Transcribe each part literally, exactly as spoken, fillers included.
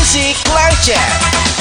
Music Live Chat.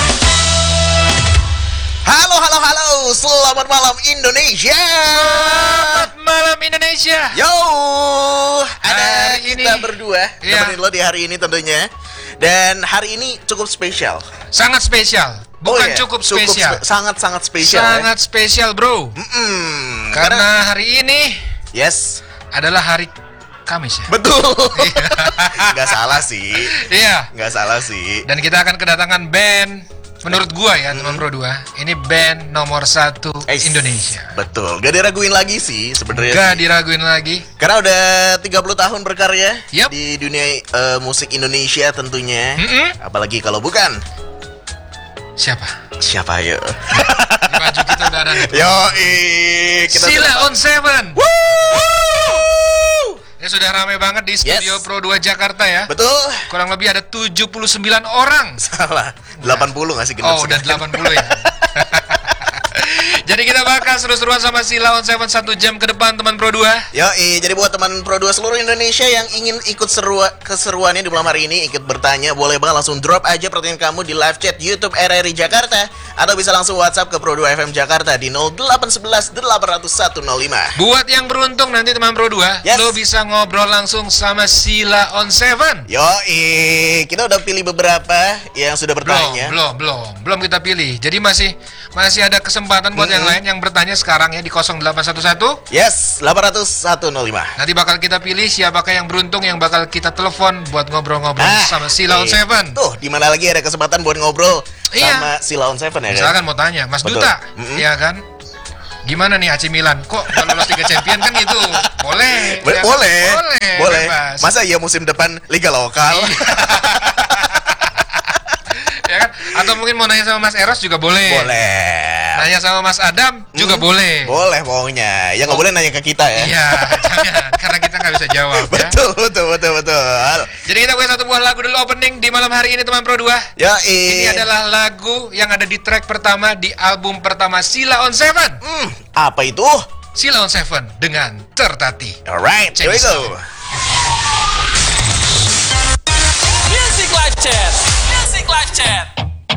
Halo, halo, halo. Selamat malam Indonesia. Selamat malam Indonesia. Yo, ada Hari kita ini- berdua Iya. nemenin lo di hari ini tentunya. Dan hari ini cukup spesial. Sangat spesial. Oh Bukan iya, cukup spesial. spe- sangat-sangat spesial. Sangat spesial, bro. Ya? Mm-mm, Karena hari ini yes, adalah hari Kamis ya. betul. Nggak salah sih. Iya. Nggak salah sih. Dan kita akan kedatangan band. Menurut gua ya, teman Pro dua, ini band nomor satu Eish, Indonesia. Betul. Gak diraguin lagi sih sebenarnya. Gak sih. diraguin lagi. Karena udah tiga puluh tahun berkarya Yup. di dunia eh, musik Indonesia tentunya. Mm-mm. Apalagi kalau bukan Siapa? siapa ya? Di baju kita udah ada nih. Yo, kita Sila sudah- on Seven. Woo! Ini sudah ramai banget di studio Yes. Pro dua Jakarta ya. Betul. Kurang lebih ada tujuh puluh sembilan orang. Salah. delapan puluh nggak sih genap Oh, udah sekali? delapan puluh ya. Jadi kita bakal seru-seruan sama Sila on Seven satu jam ke depan teman Pro dua. Yoi, jadi buat teman Pro dua seluruh Indonesia yang ingin ikut serua, keseruannya di malam hari ini, ikut bertanya, boleh banget langsung drop aja pertanyaan kamu di live chat YouTube R R I Jakarta, atau bisa langsung WhatsApp ke Pro dua F M Jakarta di nol delapan satu satu delapan nol nol satu nol lima. Buat yang beruntung nanti teman Pro dua, Yes. lo bisa ngobrol langsung sama Sila on Seven. Yoi, kita udah pilih beberapa yang sudah Belum, bertanya. belum, belum, belum kita pilih. Jadi masih masih ada kesempatan buat yang lain yang bertanya sekarang ya di nol delapan satu satu. Yes, delapan nol satu nol lima. Nanti bakal kita pilih siapakah yang beruntung yang bakal kita telepon buat ngobrol-ngobrol Ah, sama Sila on iya. Seven. Tuh, di mana lagi ada kesempatan buat ngobrol Iya. sama Sila on Seven ya kan? Misalkan mau tanya, Mas Betul. Duta, Mm-mm. ya kan? Gimana nih A C Milan? Kok gak lolos Liga Champion kan gitu? Boleh. Bo- ya kan? boleh, Boleh. boleh. Bebas. Masa ya musim depan Liga Lokal? Ya kan? Atau mungkin mau nanya sama Mas Eros juga boleh. Boleh. Nanya sama Mas Adam juga Hmm, boleh. Boleh pokoknya. Ya nggak boleh nanya ke kita ya. Iya, jangan. Karena kita nggak bisa jawab ya. Betul, betul, betul, betul. Jadi kita punya satu buah lagu dulu opening di malam hari ini teman Pro dua. Ya, Ini adalah lagu yang ada di track pertama di album pertama Sila on Seven. Hmm, apa itu? Sila on Seven dengan Tertati. Alright, here we go. Music Live Chat. Music Live Chat.